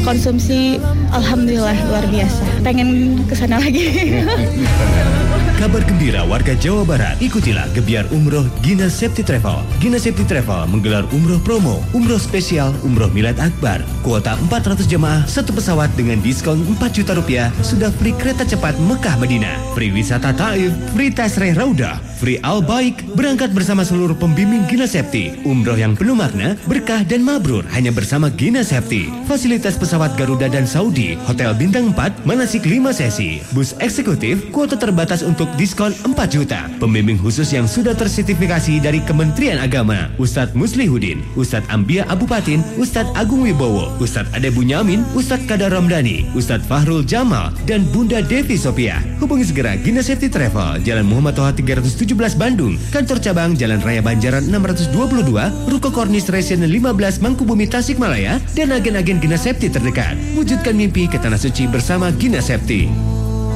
konsumsi alhamdulillah luar biasa. Pengen kesana lagi. Kabar gembira warga Jawa Barat, ikutilah gebiar umroh Gina Septi Travel. Gina Septi Travel menggelar umroh promo, umroh spesial, umroh Milad Akbar. Kuota 400 jemaah, satu pesawat dengan diskon 4 juta rupiah, sudah free kereta cepat Mekah Madinah, free wisata Taif, free Tasreh Raudah, free Al-Baik, berangkat bersama seluruh pembimbing Gina Septi. Umroh yang penuh makna, berkah dan mabrur hanya bersama Gina Septi. Fasilitas pesawat Garuda dan Saudi, hotel bintang 4, manasik 5 sesi, bus eksekutif, kuota terbatas untuk diskon 4 juta. Pembimbing khusus yang sudah tersertifikasi dari Kementerian Agama, Ustadz Muslihudin, Ustadz Ambia Abu Patin, Ustadz Agung Wibowo, Ustadz Ade Bunyamin, Ustadz Kadar Ramdhani, Ustadz Fahrul Jamal, dan Bunda Devi Sophia. Hubungi segera Gina Septi Travel, Jalan Muhammad Toha 317 Bandung, kantor cabang Jalan Raya Banjaran 622, Ruko Kornis Resen 15 Mangkubumi Tasikmalaya, dan agen-agen Gina Septi terdekat. Wujudkan mimpi ke Tanah Suci bersama Gina Septi.